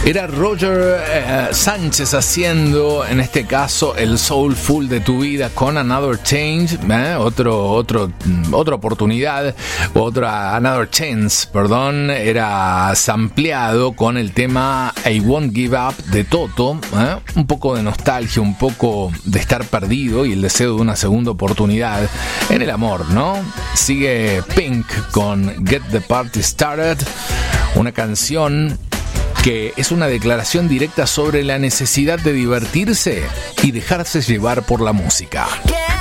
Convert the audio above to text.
Era Roger Sánchez haciendo, en este caso, el Soulful de tu vida con Another Change, otra oportunidad, Another Chance, perdón, era sampleado con el tema I Won't Give Up de Toto, un poco de nostalgia, un poco de estar perdido y el deseo de una segunda oportunidad en el amor, ¿no? Sigue Pink con Get the Party Started, una canción que es una declaración directa sobre la necesidad de divertirse y dejarse llevar por la música.